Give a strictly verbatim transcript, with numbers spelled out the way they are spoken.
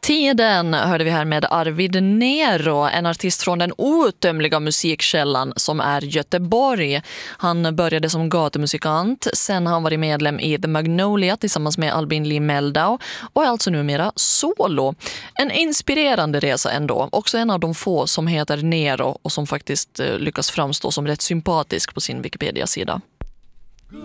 Tiden hörde vi här med Arvid Nero, en artist från den outtömliga musikkällan som är Göteborg. Han började som gatumusikant, sen har han varit medlem i The Magnolia tillsammans med Albin Lee Meldau och är alltså numera solo. En inspirerande resa ändå, också en av de få som heter Nero och som faktiskt lyckas framstå som rätt sympatisk på sin Wikipedia-sida.